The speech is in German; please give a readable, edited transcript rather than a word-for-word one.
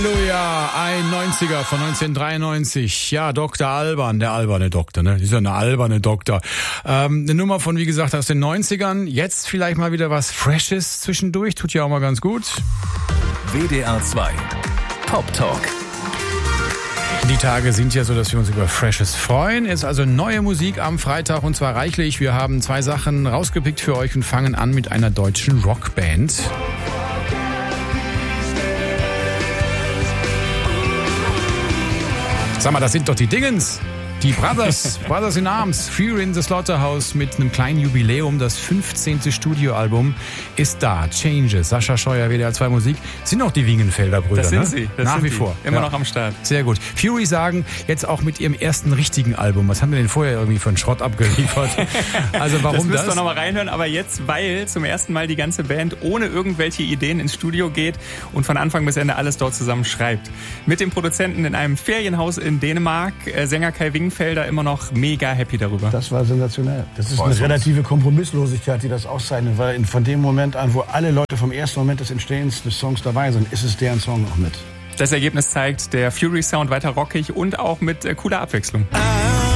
Halleluja, ein 90er von 1993. Ja, Dr. Alban, der alberne Doktor, ne? Ist ja eine alberne Doktor. Eine Nummer von, wie gesagt, aus den 90ern. Jetzt vielleicht mal wieder was Freshes zwischendurch. Tut ja auch mal ganz gut. WDR 2 Pop Talk. Die Tage sind ja so, dass wir uns über Freshes freuen. Es ist also neue Musik am Freitag und zwar reichlich. Wir haben 2 Sachen rausgepickt für euch und fangen an mit einer deutschen Rockband. Sag mal, das sind doch die Dingens. Die Brothers in Arms, Fury in the Slaughterhouse mit einem kleinen Jubiläum. Das 15. Studioalbum ist da. Changes, Sascha Scheuer, WDR 2 Musik. Sind noch die Wingenfelder Brüder, das sind ne? sie. Das Nach sind wie die. vor. Immer noch am Start. Sehr gut. Fury sagen, jetzt auch mit ihrem ersten richtigen Album. Was haben wir denn vorher irgendwie für einen Schrott abgeliefert? Also warum das? Müsst ihr nochmal reinhören. Aber jetzt, weil zum ersten Mal die ganze Band ohne irgendwelche Ideen ins Studio geht und von Anfang bis Ende alles dort zusammen schreibt. Mit dem Produzenten in einem Ferienhaus in Dänemark, Sänger Kai Wingenfelder, immer noch mega happy darüber. Das war sensationell. Das ist eine relative Kompromisslosigkeit, die das auszeichnet, weil von dem Moment an, wo alle Leute vom ersten Moment des Entstehens des Songs dabei sind, ist es deren Song auch mit. Das Ergebnis zeigt, der Fury-Sound weiter rockig und auch mit cooler Abwechslung.